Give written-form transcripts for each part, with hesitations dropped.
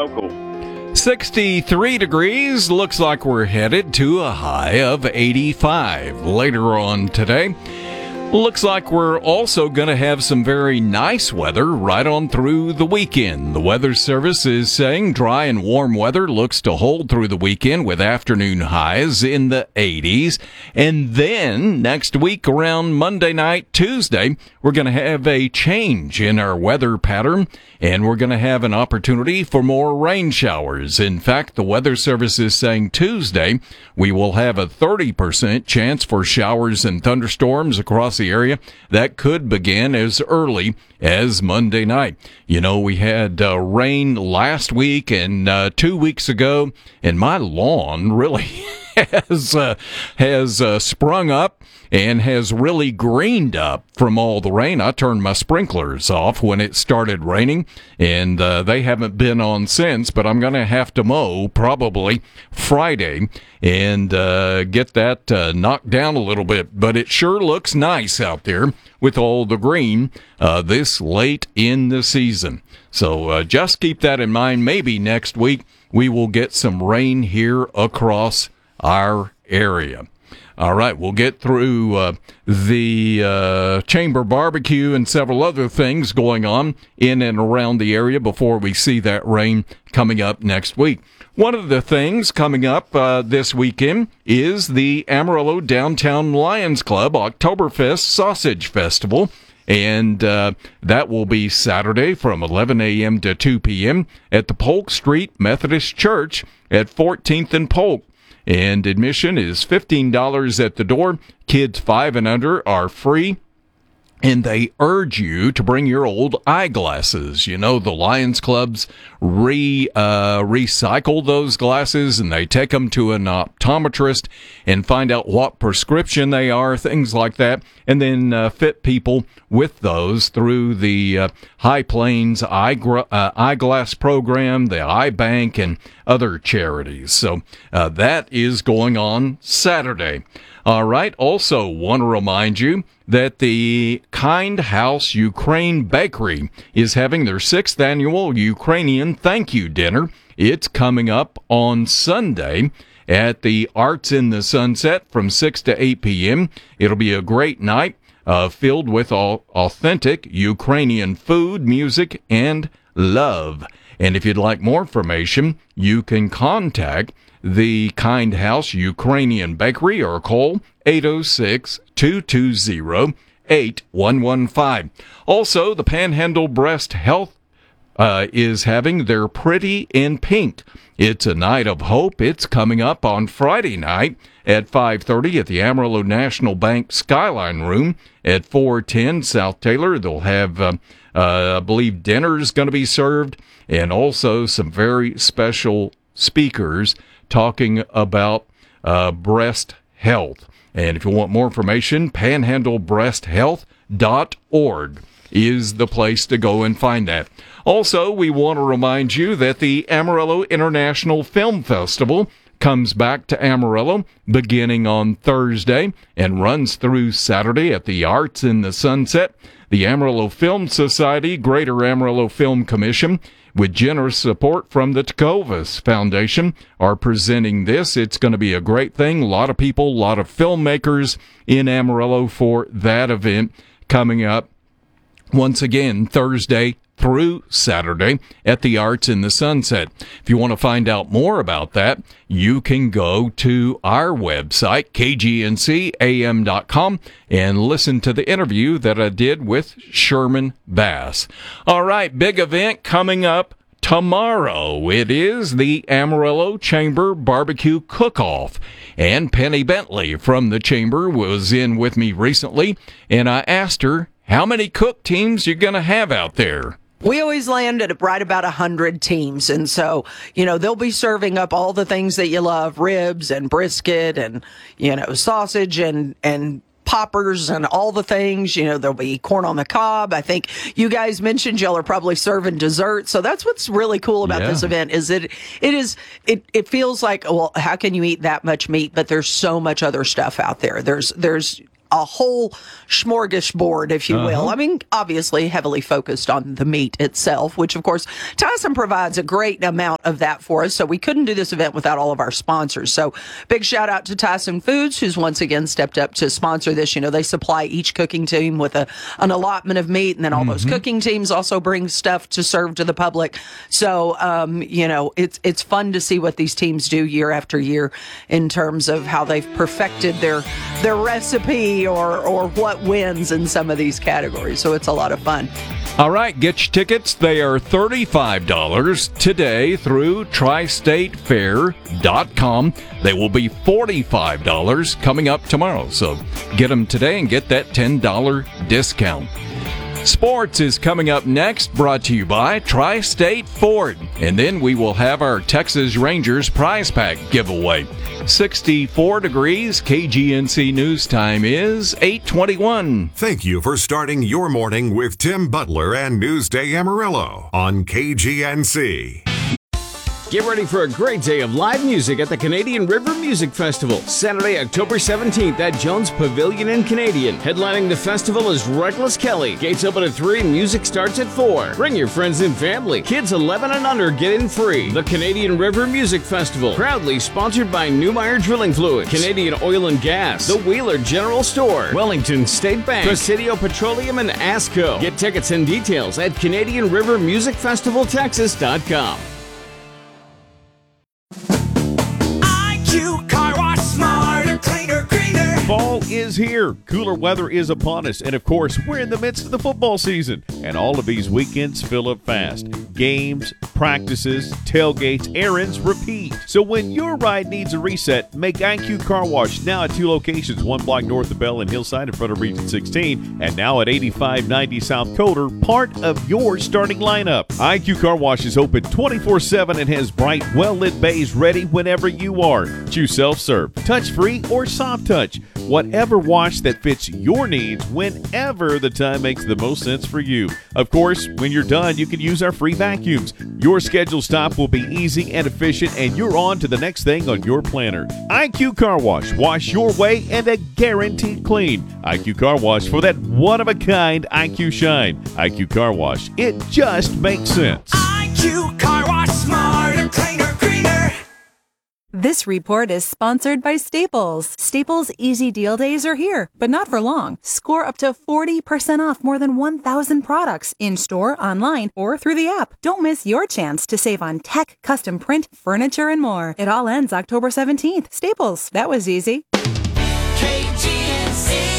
local. 63 degrees. Looks like we're headed to a high of 85 later on today. Looks like we're also going to have some very nice weather right on through the weekend. The Weather Service is saying dry and warm weather looks to hold through the weekend with afternoon highs in the 80s. And then next week around Monday night, Tuesday, we're going to have a change in our weather pattern, and we're going to have an opportunity for more rain showers. In fact, the Weather Service is saying Tuesday we will have a 30% chance for showers and thunderstorms across the area. That could begin as early as Monday night. You know, we had rain last week and 2 weeks ago, and my lawn really has sprung up and has really greened up from all the rain. I turned my sprinklers off when it started raining, and they haven't been on since, but I'm going to have to mow probably Friday and get that knocked down a little bit. But it sure looks nice out there with all the green this late in the season. So just keep that in mind. Maybe next week we will get some rain here across our area. All right, we'll get through the chamber barbecue and several other things going on in and around the area before we see that rain coming up next week. One of the things coming up this weekend is the Amarillo Downtown Lions Club Oktoberfest Sausage Festival. And that will be Saturday from 11 a.m. to 2 p.m. at the Polk Street Methodist Church at 14th and Polk. And admission is $15 at the door. Kids 5 and under are free. And they urge you to bring your old eyeglasses. You know, the Lions Clubs recycle those glasses, and they take them to an optometrist and find out what prescription they are, things like that, and then fit people with those through the High Plains Eyeglass Program, the Eye Bank, and other charities. So that is going on Saturday. All right. Also want to remind you that the Kind House Ukraine Bakery is having their 6th annual Ukrainian Thank You Dinner. It's coming up on Sunday at the Arts in the Sunset from 6 to 8 p.m. It'll be a great night filled with authentic Ukrainian food, music, and love. And if you'd like more information, you can contact the Kind House Ukrainian Bakery or call 806-220-8115. Also, the Panhandle Breast Health is having their Pretty in Pink. It's a night of hope. It's coming up on Friday night at 5:30 at the Amarillo National Bank Skyline Room at 410 South Taylor. They'll have, I believe, dinner's going to be served, and also some very special speakers talking about breast health. And if you want more information, panhandlebreasthealth.org is the place to go and find that. Also, we want to remind you that the Amarillo International Film Festival comes back to Amarillo beginning on Thursday and runs through Saturday at the Arts in the Sunset. The Amarillo Film Society, Greater Amarillo Film Commission, with generous support from the Tecovas Foundation, are presenting this. It's going to be a great thing. A lot of people, a lot of filmmakers in Amarillo for that event coming up once again Thursday through Saturday at the Arts in the Sunset. If you want to find out more about that, you can go to our website, kgncam.com, and listen to the interview that I did with Sherman Bass. All right, big event coming up tomorrow. It is the Amarillo Chamber Barbecue Cook-Off. And Penny Bentley from the Chamber was in with me recently, and I asked her, how many cook teams you going to have out there? We always land at right about 100 teams. And so, you know, they'll be serving up all the things that you love, ribs and brisket and, you know, sausage and poppers and all the things. You know, there'll be corn on the cob. I think you guys mentioned y'all are probably serving dessert. So that's what's really cool about this event is it feels like, well, how can you eat that much meat? But there's so much other stuff out there. There's a whole smorgasbord, if you will. I mean, obviously heavily focused on the meat itself, which of course Tyson provides a great amount of that for us. So we couldn't do this event without all of our sponsors. So big shout out to Tyson Foods, who's once again stepped up to sponsor this. You know, they supply each cooking team with an allotment of meat, and then all those cooking teams also bring stuff to serve to the public. So, you know, it's fun to see what these teams do year after year in terms of how they've perfected their recipe or what wins in some of these categories. So it's a lot of fun. All right, get your tickets. They are $35 today through tristatefair.com. They will be $45 coming up tomorrow. So get them today and get that $10 discount. Sports is coming up next, brought to you by Tri-State Ford. And then we will have our Texas Rangers prize pack giveaway. 64 degrees, KGNC News Time is 8:21. Thank you for starting your morning with Tim Butler and Newsday Amarillo on KGNC. Get ready for a great day of live music at the Canadian River Music Festival, Saturday, October 17th at Jones Pavilion in Canadian. Headlining the festival is Reckless Kelly. Gates open at 3 and music starts at 4. Bring your friends and family. Kids 11 and under get in free. The Canadian River Music Festival, proudly sponsored by Newmeyer Drilling Fluids, Canadian Oil and Gas, the Wheeler General Store, Wellington State Bank, Presidio Petroleum, and ASCO. Get tickets and details at CanadianRiverMusicFestivalTexas.com. IQ Car Wash, smarter, cleaner, greener. Fall is here. Cooler weather is upon us. And of course, we're in the midst of the football season. And all of these weekends fill up fast. Games, practices, tailgates, errands, repeat. So when your ride needs a reset, make IQ Car Wash now at 2 locations. 1 block north of Bell and Hillside in front of Region 16. And now at 8590 South Coder, part of your starting lineup. IQ Car Wash is open 24/7 and has bright, well-lit bays ready whenever you are. Choose self-serve, touch-free, or soft touch. Whatever wash that fits your needs whenever the time makes the most sense for you. Of course, when you're done, you can use our free vacuums. Your scheduled stop will be easy and efficient, and you're on to the next thing on your planner. IQ Car Wash. Wash your way and a guaranteed clean. IQ Car Wash for that one-of-a-kind IQ shine. IQ Car Wash. It just makes sense. IQ Car Wash, smarter, cleaner, greener. This report is sponsored by Staples. Staples Easy Deal Days are here, but not for long. Score up to 40% off more than 1,000 products in-store, online, or through the app. Don't miss your chance to save on tech, custom print, furniture, and more. It all ends October 17th. Staples. That was easy. KGNC.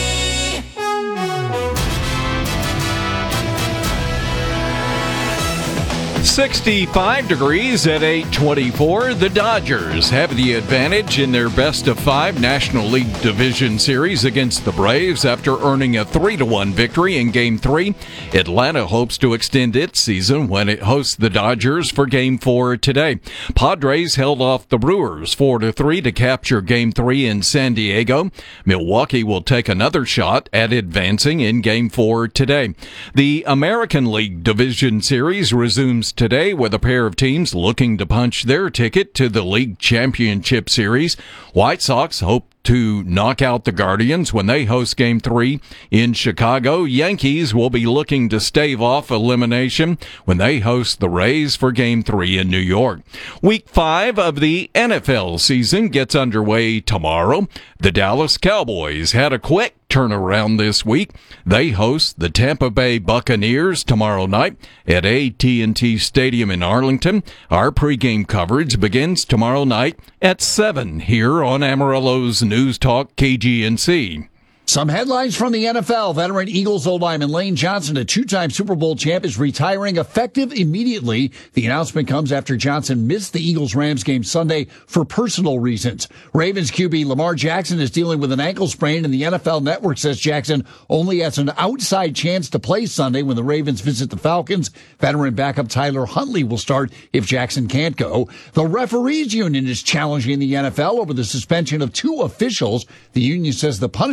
65 degrees at 8:24. The Dodgers have the advantage in their best-of-5 National League Division Series against the Braves after earning a 3-1 victory in Game 3. Atlanta hopes to extend its season when it hosts the Dodgers for Game 4 today. Padres held off the Brewers 4-3 to capture Game 3 in San Diego. Milwaukee will take another shot at advancing in Game 4 today. The American League Division Series resumes today with a pair of teams looking to punch their ticket to the League Championship Series. White Sox hope to knock out the Guardians when they host Game 3 in Chicago. Yankees will be looking to stave off elimination when they host the Rays for Game 3 in New York. Week 5 of the NFL season gets underway tomorrow. The Dallas Cowboys had a quick turnaround this week. They host the Tampa Bay Buccaneers tomorrow night at AT&T Stadium in Arlington. Our pregame coverage begins tomorrow night at 7 here on Amarillo's News Talk KGNC. Some headlines from the NFL. Veteran Eagles O-lineman Lane Johnson, a 2-time Super Bowl champ, is retiring effective immediately. The announcement comes after Johnson missed the Eagles-Rams game Sunday for personal reasons. Ravens QB Lamar Jackson is dealing with an ankle sprain, and the NFL Network says Jackson only has an outside chance to play Sunday when the Ravens visit the Falcons. Veteran backup Tyler Huntley will start if Jackson can't go. The Referees Union is challenging the NFL over the suspension of 2 officials. The union says the punishments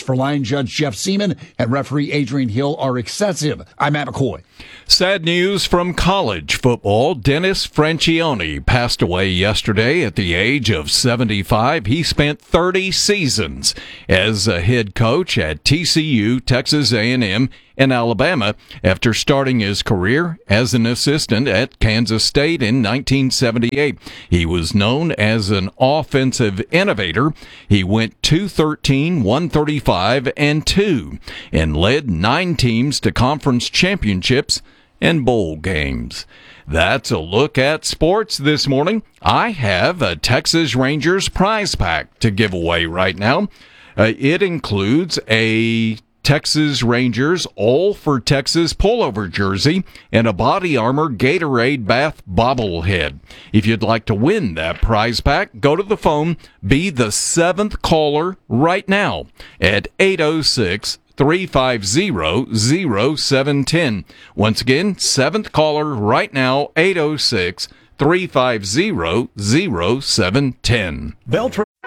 for line judge Jeff Seaman and referee Adrian Hill are excessive. I'm Matt McCoy. Sad news from college football. Dennis Franchione passed away yesterday at the age of 75. He spent 30 seasons as a head coach at TCU, Texas A&M, and Alabama after starting his career as an assistant at Kansas State in 1978. He was known as an offensive innovator. He went 213, 135, and 2 and led 9 teams to conference championships and bowl games. That's a look at sports this morning. I have a Texas Rangers prize pack to give away right now. It includes a Texas Rangers All for Texas pullover jersey and a Body Armor Gatorade Bath bobblehead. If you'd like to win that prize pack, go to the phone, be the 7th caller right now at 806-350-0710. Once again, 7th caller right now, 806-350-0710.